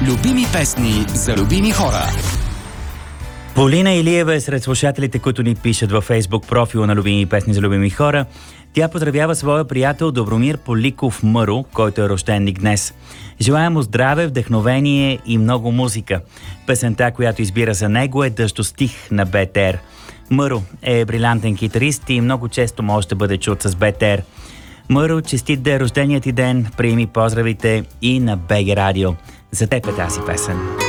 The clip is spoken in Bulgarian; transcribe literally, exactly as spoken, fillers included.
Любими песни за любими хора. Полина Илиева е сред слушателите, които ни пишат във Фейсбук профила на Любими песни за любими хора. Тя поздравява своя приятел Добромир Поликов Мъро, който е рожденник днес. Желая му здраве, вдъхновение и много музика. Песента, която избира за него, е Дъждостих на БТР. Мъро е брилянтен китарист и много често може да бъде чут с БТР. Мъро, честит да е рожденият ти ден, приеми поздравите и на БГ Радио. За теб е тази песен.